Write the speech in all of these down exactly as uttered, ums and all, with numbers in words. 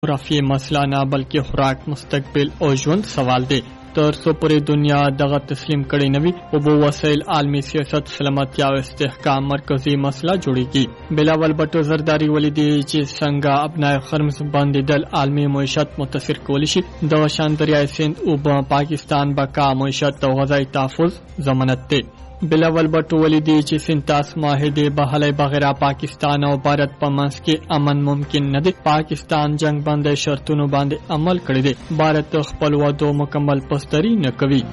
جغرافیه مسله نه بلکې خوراک، مستقبل او ژوند سوال دی. تر څو پورې دنیا دغه تسلیم کړي نه وي اوبو وسایل عالمي سیاست، سلامتیا او استحکام مرکزی مسله جوړیږي. بلاول بټو زرداری ولیدي چې څنګه ابنای خرمز بندیدل عالمي معیشت متاثر کولی شي. دغه شان دریای سیند اوبه پاکستان بقا، معیشت او غذایی تحفظ ضمانت دی. بلاول بټو ولیدي چې سنتاس معاهده بهلای بغیر پاکستان او بھارت په منځ کې امن ممکن نه دی. پاکستان جنگ بندي شرطونو باندې عمل کړی دی. بھارت خپل وعدو مکمل پستری نه کوي.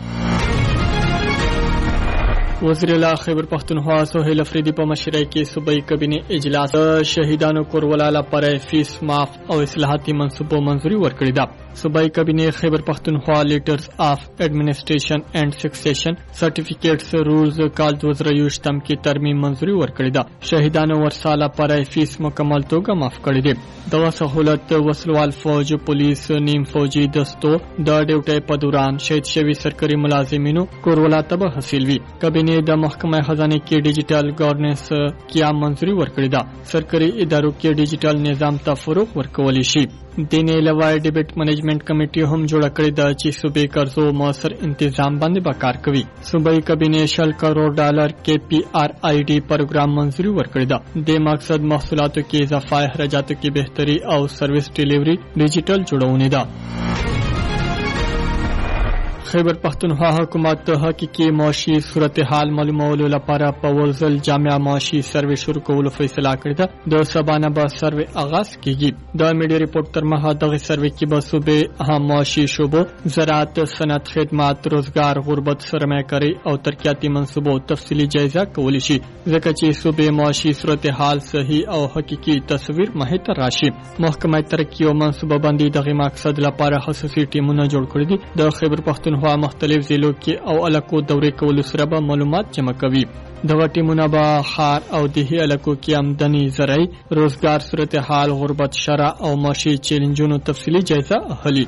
وزیر اعلی خیبر پختونخوا سہیل افریدی په مشرۍ کې صوبایي کابینې اجلاس شهیدانو کوروالا لپاره فیس معاف او اصلاحاتي منصوبو منظوري ورکړې ده. صوبایي کابینې خیبر پختونخوا لیټرز اف ایڈمنسټریشن اینڈ سکسیشن سرټیفیکیټس رولز کال دو هزار یوویشتم کې ترمیم منظوري ورکړې ده. شهیدانو ورسا لپاره فیس مکمل توګه معاف کړی دی. دغه سہولت وسلوال فوج، پولیس، نیم فوجي دستو د ډیوټۍ په دوران شهید شوي سرکاري ملازمینو کوروالا ته به حاصل وي. کابینې د محکمه خزانه کې ډیجیټل گورننس قیام منظوري ورکړې ده. سرکاري ادارو کې ډیجیټل نظام ته فروغ ورکول شي. دینه علاوه ډیبټ منیجمنت کمیټي هم جوړ کړې ده چې صوبې قرضو موثر انتظام باندې به کار کوي. صوبایي کابینې شل کروڑ ډالر کې پی آر آی ډي پروګرام منظوري ورکړې ده. د مقصد محصولاتو کې اضافه، اخراجاتو کې بهتري او سرویس ډیلیوري ډیجیټل جوړونه ده. خیبر پختونخوا حکومت حقیقي معاشي صورتحال معلومولو لپاره په ورزل جامع معاشي سروې شروع کولو فیصله کړې ده. د سبا نه به سروې آغاز کیږي. د میډیا رپورټ تر مخه دغه سروې کې به صوبې اهم معاشي شعبو، زراعت، صنعت، خدمات، روزګار، غربت، سرمایه‌کاري او ترقیاتي منصوبو تفصیلي جایزه کولی شي، ځکه چې صوبې معاشي صورتحال صحیح او حقیقي تصویر مخې ته راشي. محکمه ترقی او منصوبه بندي دغه مقصد لپاره خصوصي ټیمونه جوړ کړي دي. د خیبر پختونخوا مختلف ضلعو کې او علاقو دورې کولو سره به معلومات جمع کوي. دغه ټیمونه به ښار او دیهی علاقو کې آمدني، زرعي، روزګار، صورتحال، غربت، شرع او معاشي چیلنجونو تفصیلي جایزه اخلي.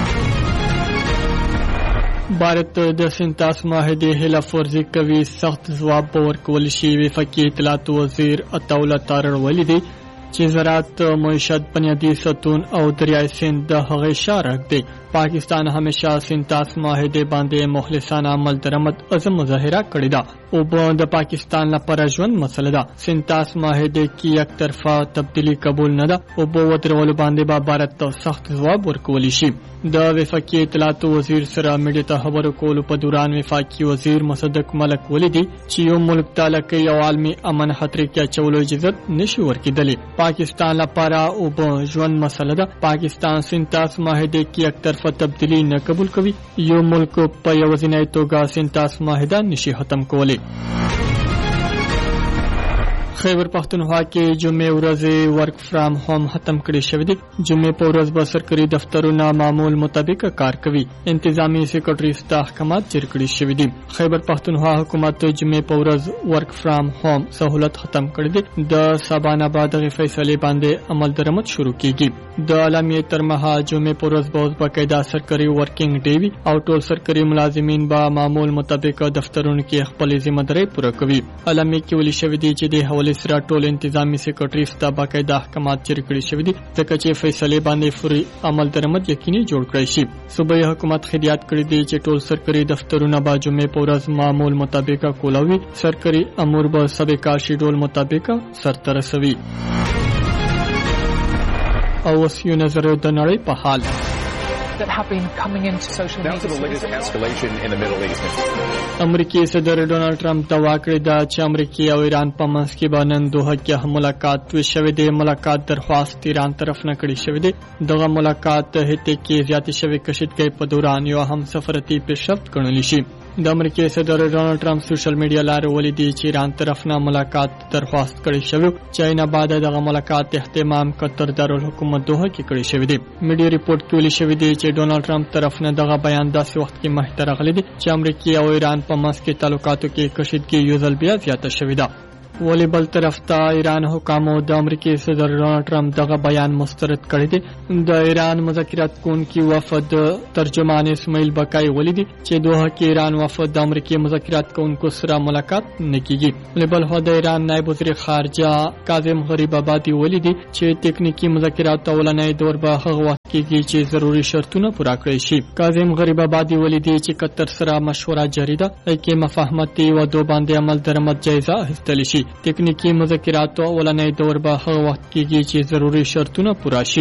بھارت د سنتاس معاهده خلاف ورزي کوي، سخت ځواب به ورکول شي. وفاقي اطلاعات وزیر عطاالله تارړ ولیدي چې زراعت، معیشت، بنیادی ستون او دریای سیند د هغې شارک دی. پاکستان همیشه سنتاس معاهده باندې مخلصانه عمل درآمد عزم مظاهره کړې ده. اوبه د پاکستان لپاره ژوند مسله ده. سنتاس معاهده کې یک طرفه تبدیلی قبول نه ده. اوبه ودرولو باندې به بھارت ته سخت ځواب ورکولی شي. د وفاقي اطلاعات وزیر سره میډیا ته خبرو کولو په دوران وفاقي وزیر مصدق ملک ولیدي چې یو ملک ته لکه یو عالمي امن خطر کې اچولو اجازه نشي ورکېدلی. پاکستان لپاره اوبه ژوند مسله ده. پاکستان سنتاس معاهده کې یک طرفه تبدیلی نه قبول کوي. یو ملک په یوازینۍ توګه سنتاس معاهده نشي ختم کولی. خیبر پختونخوا کې جمعې ورځې ورک فرام هوم ختم کړي شوی دی. جمعې په ورځ به سرکاري دفترونه معمول مطابق کار کوي. انتظامی سیکرټري ستا احکامات جاری کړي شوی دي. خیبر پختونخوا حکومت جمعې په ورځ ورک فرام هوم سہولت ختم کړي دي. د سبا نه بعد غي فیصله باندې عمل درآمد شروع کیږي. د اعلامیه تر مها جمعې په ورځ به باقاعده سرکاري ورکینګ ډے وي او ټول سرکاري ملازمین به معمول مطابق دفترونو کې خپل ذمہ داری پوره کوي. اعلامیه کې ویل شوی دی چې د حواله سره ټول انتظامی سیکرټري ستا باقاعده احکامات جاری کړي شوی دي ځکه چې فیصله باندې فوري عمل درآمد یقیني جوړ کړی شي. صوبایي حکومت هدایت کړی دی چې ټول سرکاري دفترونه به جمعې په ورځ معمول مطابق کولاوي. سرکاري امور به سابقه شیډول مطابق سرته رسوي. او اوس یو نظر د نړۍ په حال that have been coming into social media. Down to the latest escalation in the Middle East. امریکای صدر ډونالد ټرمپ دعوا کړې ده چې امریکا او ایران په منځ کې به نن دوه کې ملاقات وشوي دی. ملاقات درخواست ایران طرف نه کړی شوی دی. دغه ملاقات هته کې زیاتې شوی کشیدګۍ په دوران یو هم سفارتي پیشرفت ګڼل شي. د امریکای صدر ډونالد ټرمپ سوشل میډیا لارې ولیدي چې ایران طرف نه ملاقات درخواست کړی شوی چې نه بعد دغه ملاقات اهتمام قطر دارالحکومت دوحه کې کړی شوی دی. میډیا ریپورت کې ویل شوی دی چې ډونالد ټرمپ طرف نه دغه بیان داسې وخت کې مخې ته راغلی دی چې امریکا او ایران په منځ کې تعلقاتو کې کشیدګي یو ځل بیا زیاته شوې ده. ولی بل طرف ته ایران حکامو د امریکای صدر ډونالډ ټرمپ دغه بیان مسترد کړی دی. د ایران مذاکرات کوونکي وفد ترجمان اسماعیل بقای ولیدي چې دوه کې ایران وفد د امریکای مذاکرات کوونکو سره ملاقات نکېږي. ولی بل خو د ایران نائب وزیر خارجه کاظم غریب آبادي ولیدي چې تکنیکی مذاکرات اولنۍ دور به هغه وخت کېږي چې ضروري شرطونه پوره کړي شي. کاظم غریب آبادي ولیدي چې قطر سره مشوره جاری ده چې مفاهمتي و دو باندې عمل درآمد جایزه اخیستل شي. تکنیکی مذاکرات اولنۍ دور به هغه وخت کېږي چې ضروري شرطونه پوره شي.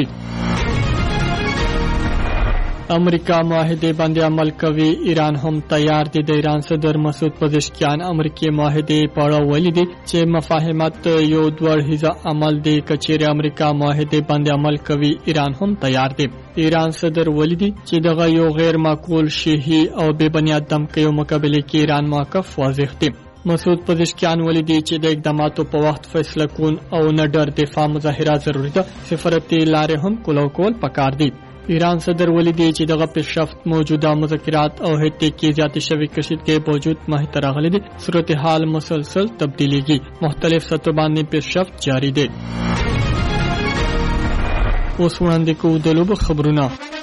امریکا معاهده باندې عمل کوي. ایران هم تیار دی. د ایران صدر مسعود پزشکیان امریکای معاهده په اړه ولیدي چې مفاهمت یو دوړهیزه عمل دی. کچېره امریکا معاهده باندې عمل کوي ایران هم تیار دی. ایران صدر ولیدي چې دغه یو غیر معقول شیهي او بے بنیاد دمکیو مقابله کې ایران موقف واضح دی. مسعود پزشکیان ولیدي چې د اقداماتو په وخت فیصله کون او نه ډر دفاع مظاهره ضروري ده. سفارتي لارې هم کولو کول پکار دي. ایران صدر ولیدي چې دغه پیشرفت موجوده مذاکرات او هټې کې زیاتې شوې کشیدګۍ باوجود مخې ته راغلي دي. صورتحال مسلسل تبدیلیږي. مختلف سطحو باندې پیشرفت جاری دی. اوس وړاندې کوو د لوبو خبرونه.